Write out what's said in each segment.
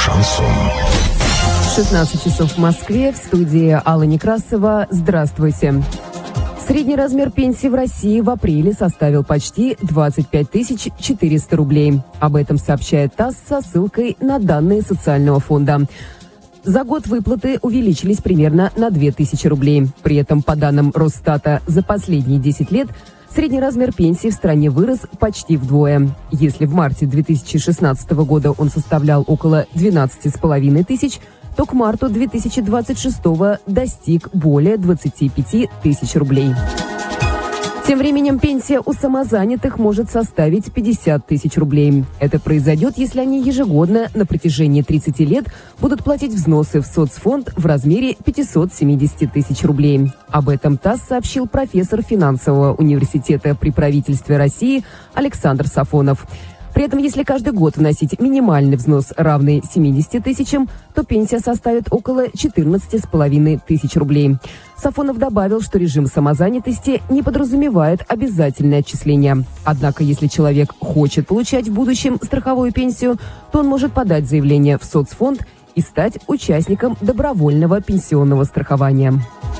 Шансон. 16 часов в Москве. В студии Алла Некрасова. Здравствуйте. Средний размер пенсии в России в апреле составил почти 25 400 рублей. Об этом сообщает ТАСС со ссылкой на данные Социального фонда. За год выплаты увеличились примерно на 2000 рублей. При этом, по данным Росстата, за последние 10 лет средний размер пенсии в стране вырос почти вдвое. Если в марте 2016 года он составлял около 12,5 тысяч, то к марту 2026 достиг более 25 тысяч рублей. Тем временем пенсия у самозанятых может составить 50 тысяч рублей. Это произойдет, если они ежегодно на протяжении 30 лет будут платить взносы в соцфонд в размере 570 тысяч рублей. Об этом ТАСС сообщил профессор финансового университета при правительстве России Александр Сафонов. При этом, если каждый год вносить минимальный взнос, равный 70 тысячам, то пенсия составит около 14,5 тысяч рублей. Сафонов добавил, что режим самозанятости не подразумевает обязательное отчисление. Однако, если человек хочет получать в будущем страховую пенсию, то он может подать заявление в соцфонд и стать участником добровольного пенсионного страхования.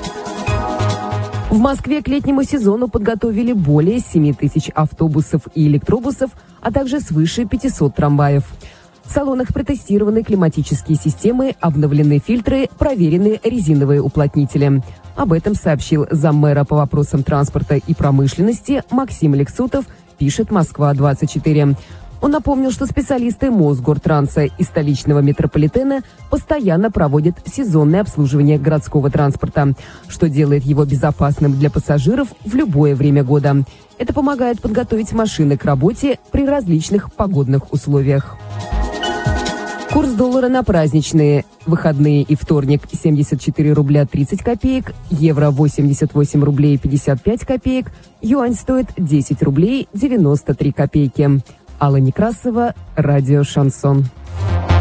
В Москве к летнему сезону подготовили более 7 тысяч автобусов и электробусов, а также свыше 500 трамваев. В салонах протестированы климатические системы, обновлены фильтры, проверены резиновые уплотнители. Об этом сообщил заммэра по вопросам транспорта и промышленности Максим Лексутов, пишет «Москва-24». Он напомнил, что специалисты Мосгортранса и столичного метрополитена постоянно проводят сезонное обслуживание городского транспорта, что делает его безопасным для пассажиров в любое время года. Это помогает подготовить машины к работе при различных погодных условиях. Курс доллара на праздничные выходные и вторник 74 рубля 30 копеек, евро 88 рублей 55 копеек, юань стоит 10 рублей 93 копейки. Алла Некрасова, радио «Шансон».